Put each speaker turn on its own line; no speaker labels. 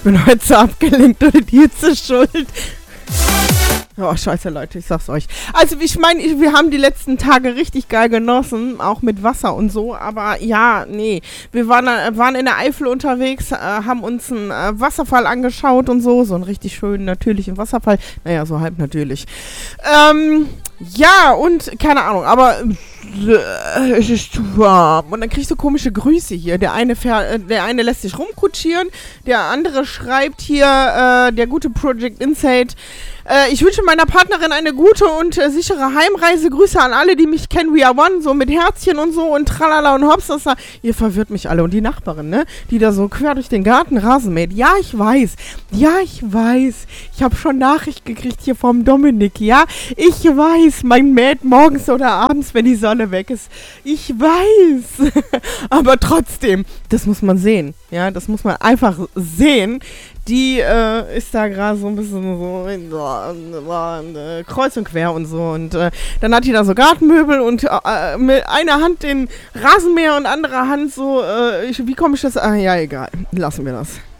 bin heute so abgelenkt oder die Hitze schuld. Oh, scheiße, Leute, ich sag's euch. Also, ich meine, wir haben die letzten Tage richtig geil genossen, auch mit Wasser und so, aber ja, nee. Wir waren in der Eifel unterwegs, haben uns einen Wasserfall angeschaut und so einen richtig schönen, natürlichen Wasserfall. Naja, so halb natürlich. Ja, und keine Ahnung, aber es ist zu warm. Und dann kriegst du komische Grüße hier. Der eine lässt sich rumkutschieren, der andere schreibt hier, der gute Project Insight, ich wünsche meiner Partnerin eine gute und sichere Heimreise. Grüße an alle, die mich kennen. We are one, so mit Herzchen und so und tralala und hopsasa. Ihr verwirrt mich alle. Und die Nachbarin, ne? Die da so quer durch den Garten Rasen mäht. Ja, ich weiß. Ich habe schon Nachricht gekriegt hier vom Dominik, ja? Ich weiß, mein mäht morgens oder abends, wenn die Sonne weg ist. Ich weiß. Aber trotzdem, das muss man sehen. Ja, das muss man einfach sehen. Die ist da gerade so ein bisschen so kreuz und quer und so. Und dann hat die da so Gartenmöbel und mit einer Hand den Rasenmäher und anderer Hand so, wie komme ich das? Ah, ja, egal. Lassen wir das.